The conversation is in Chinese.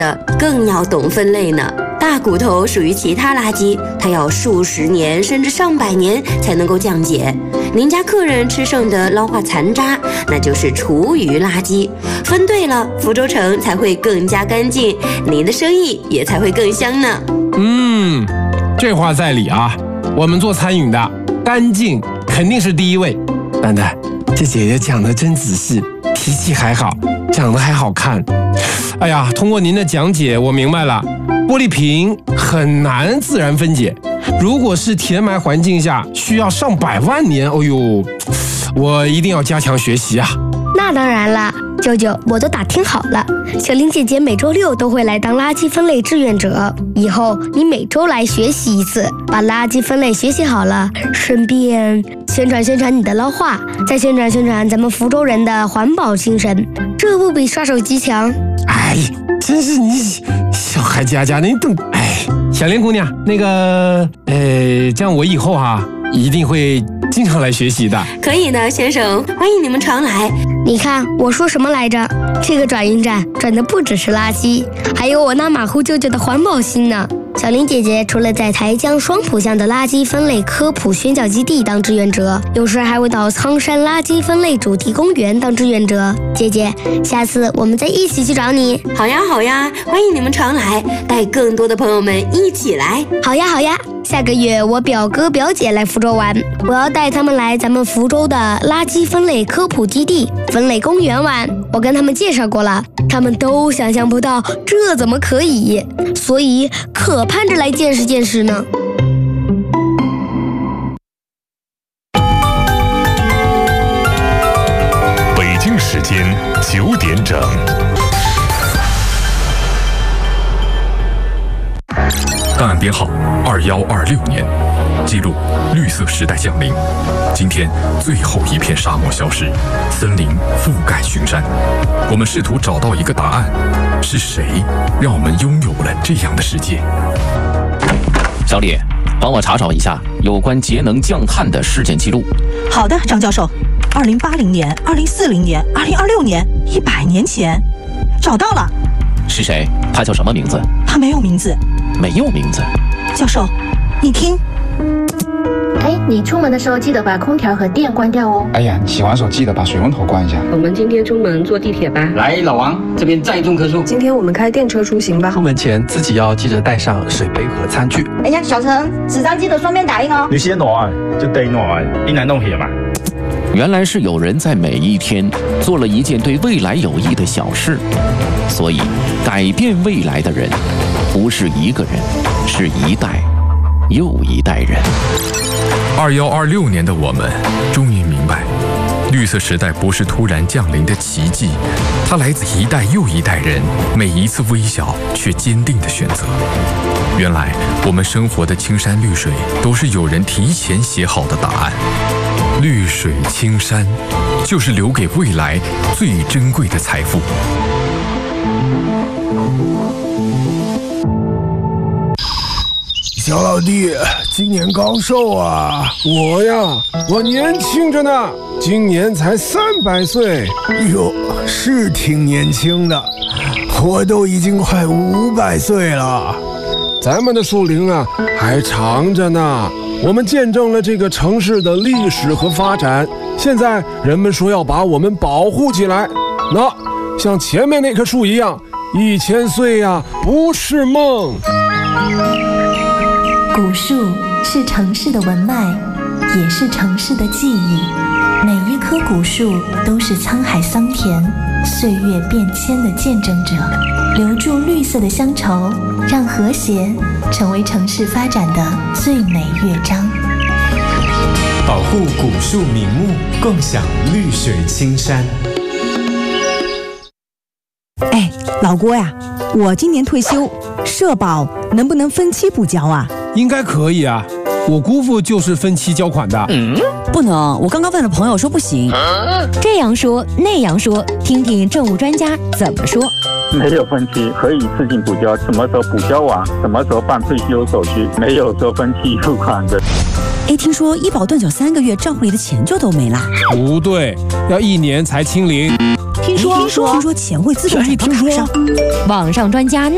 更要懂分类呢。大骨头属于其他垃圾，它要数十年甚至上百年才能够降解。您家客人吃剩的捞化残渣，那就是厨余垃圾。分对了，福州城才会更加干净，您的生意也才会更香呢。 这话在理啊。我们做餐饮的，干净肯定是第一位。蛋蛋，这姐姐讲的真仔细，脾气还好，讲的还好看。哎呀，通过您的讲解，我明白了，玻璃瓶很难自然分解，如果是填埋环境下，需要上百万年。哎呦，我一定要加强学习啊！ 那当然了，舅舅，我都打听好了，小玲姐姐每周6都会来当垃圾分类志愿者，以后你每周来学习一次，把垃圾分类学习好了，顺便宣传你的捞话，再宣传咱们福州人的环保精神，这不比刷手机强？ 哎，真是你小孩家的，你懂？哎，小玲姑娘，这样我以后一定会经常来学习的。 可以的，先生，欢迎你们常来。 你看我说什么来着？这个转运站转的不只是垃圾，还有我那马虎舅舅的环保心呢。小玲姐姐除了在台江双浦乡的垃圾分类科普宣教基地当志愿者，有时还会到苍山垃圾分类主题公园当志愿者。姐姐，下次我们再一起去找你。 好呀，欢迎你们常来，带更多的朋友们一起来。 好呀，下个月我表哥表姐来福州玩，我要带他们来咱们福州的垃圾分类科普基地、分类公园玩。我跟他们介绍过了，他们都想象不到这怎么可以，所以可盼着来见识呢。 北京时间9点整。档案编号2126年，记录绿色时代降临。今天最后一片沙漠消失，森林覆盖群山。我们试图找到一个答案：是谁让我们拥有了这样的世界？ 小李，帮我查找一下有关节能降碳的事件记录。 好的，张教授。2080年、2040年、2026年，100年前，找到了。 是谁？他叫什么名字？ 他没有名字。 没有名字。 教授，你听。 哎，你出门的时候记得把空调和电关掉哦。 哎呀，你洗完手记得把水龙头关一下。 我们今天出门坐地铁吧。 来，老王，这边再种棵树。 今天我们开电车出行吧。 出门前自己要记得带上水杯和餐具。 哎呀，小陈，纸张记得双面打印哦。 你先拿，就得拿，你来弄起嘛。 原来是有人在每一天做了一件对未来有益的小事，所以改变未来的人不是一个人，是一代又一代人。 2126年的我们终于明白，绿色时代不是突然降临的奇迹，它来自一代又一代人每一次微小却坚定的选择。原来我们生活的青山绿水都是有人提前写好的答案。绿水青山就是留给未来最珍贵的财富。 小老弟，今年高寿啊？我年轻着呢，今年才300岁。哟，是挺年轻的，我都已经快500岁了。咱们的树龄还长着呢。我们见证了这个城市的历史和发展，现在人们说要把我们保护起来。那像前面那棵树一样，1000岁不是梦。 古树是城市的文脉，也是城市的记忆。每一棵古树都是沧海桑田、岁月变迁的见证者，留住绿色的乡愁，让和谐成为城市发展的最美乐章。 保护古树名木，共享绿水青山。 哎，老郭呀，我今年退休，社保能不能分期补交啊？ 应该可以啊，我姑父就是分期交款的。 不能，我刚刚问了朋友说不行。这样说那样说，听听政务专家怎么说。 没有分期，可以自行补交，什么时候补交完，什么时候办退休手续，没有说分期付款的。 哎，听说医保断缴3个月，账户里的钱就都没了。 不对，要1年才清零。 听说钱会自动转到卡上。网上专家